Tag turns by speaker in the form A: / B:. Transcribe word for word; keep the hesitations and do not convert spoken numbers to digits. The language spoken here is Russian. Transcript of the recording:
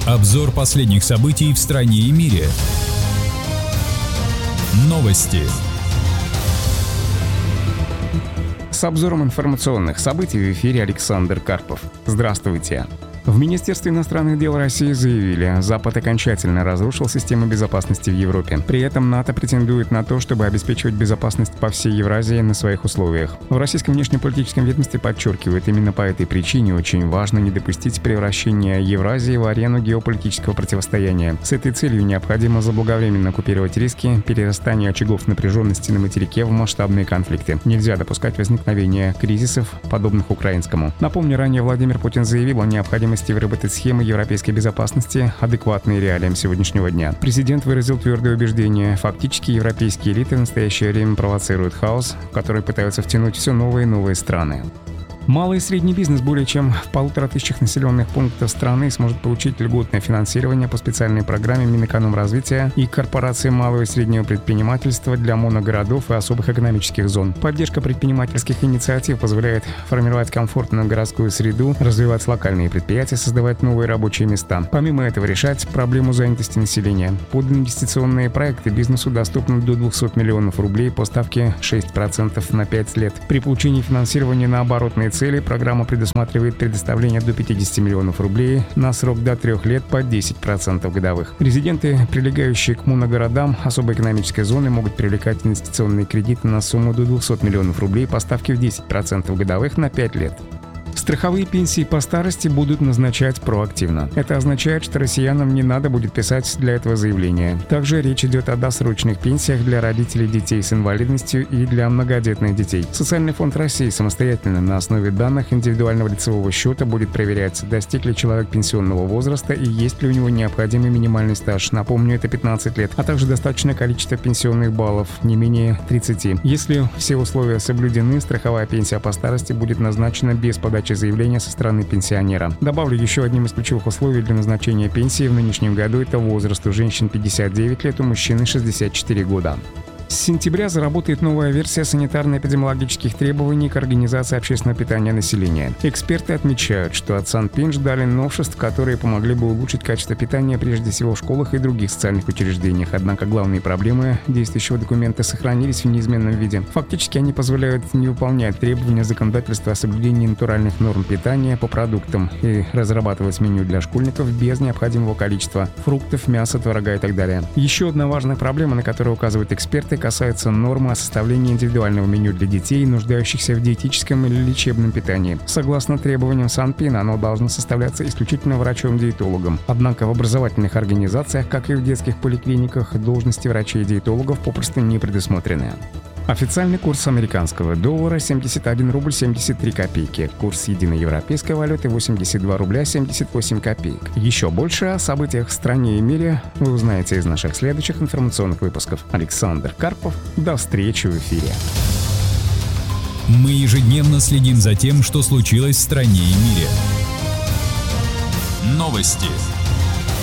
A: Обзор последних событий в стране и мире. Новости.
B: С обзором информационных событий в эфире Александр Карпов. Здравствуйте. В Министерстве иностранных дел России заявили, Запад окончательно разрушил систему безопасности в Европе. При этом НАТО претендует на то, чтобы обеспечивать безопасность по всей Евразии на своих условиях. В российском внешнеполитическом ведомстве подчеркивают, именно по этой причине очень важно не допустить превращения Евразии в арену геополитического противостояния. С этой целью необходимо заблаговременно купировать риски перерастания очагов напряженности на материке в масштабные конфликты. Нельзя допускать возникновения кризисов, подобных украинскому. Напомню, ранее Владимир Путин заявил о необходимости выработать схемы европейской безопасности, адекватные реалиям сегодняшнего дня. Президент выразил твердое убеждение: фактически европейские элиты в настоящее время провоцируют хаос, в который пытаются втянуть все новые и новые страны. Малый и средний бизнес более чем в полутора тысячах населенных пунктов страны сможет получить льготное финансирование по специальной программе Минэкономразвития и Корпорации малого и среднего предпринимательства для моногородов и особых экономических зон. Поддержка предпринимательских инициатив позволяет формировать комфортную городскую среду, развивать локальные предприятия, создавать новые рабочие места. Помимо этого, решать проблему занятости населения. Под инвестиционные проекты бизнесу доступно до двухсот миллионов рублей по ставке шесть процентов на пять лет. При получении финансирования на оборотные цели программа предусматривает предоставление до пятидесяти миллионов рублей на срок до трех лет по десять процентов годовых. Резиденты, прилегающие к моногородам особой экономической зоны, могут привлекать инвестиционные кредиты на сумму до двухсот миллионов рублей по ставке в десять процентов годовых на пять лет. Страховые пенсии по старости будут назначать проактивно. Это означает, что россиянам не надо будет писать для этого заявление. Также речь идет о досрочных пенсиях для родителей детей с инвалидностью и для многодетных детей. Социальный фонд России самостоятельно на основе данных индивидуального лицевого счета будет проверять, достиг ли человек пенсионного возраста и есть ли у него необходимый минимальный стаж. Напомню, это пятнадцать лет, а также достаточное количество пенсионных баллов, не менее тридцати. Если все условия соблюдены, страховая пенсия по старости будет назначена без подачи заявления со стороны пенсионера. Добавлю, еще одним из ключевых условий для назначения пенсии в нынешнем году это возраст. У женщин пятьдесят девять лет, у мужчин шестьдесят четыре года. С сентября заработает новая версия санитарно-эпидемиологических требований к организации общественного питания населения. Эксперты отмечают, что от Санпин ждали новшеств, которые помогли бы улучшить качество питания прежде всего в школах и других социальных учреждениях. Однако главные проблемы действующего документа сохранились в неизменном виде. Фактически они позволяют не выполнять требования законодательства о соблюдении натуральных норм питания по продуктам и разрабатывать меню для школьников без необходимого количества фруктов, мяса, творога и так далее. Еще одна важная проблема, на которую указывают эксперты, касается нормы о составлении индивидуального меню для детей, нуждающихся в диетическом или лечебном питании. Согласно требованиям Санпина, оно должно составляться исключительно врачом-диетологом. Однако в образовательных организациях, как и в детских поликлиниках, должности врачей и диетологов попросту не предусмотрены. Официальный курс американского доллара семьдесят один рубль семьдесят три копейки. Курс единой европейской валюты восемьдесят два рубля семьдесят восемь копеек. Еще больше о событиях в стране и мире вы узнаете из наших следующих информационных выпусков. Александр Карпов. До встречи в эфире.
A: Мы ежедневно следим за тем, что случилось в стране и мире. Новости.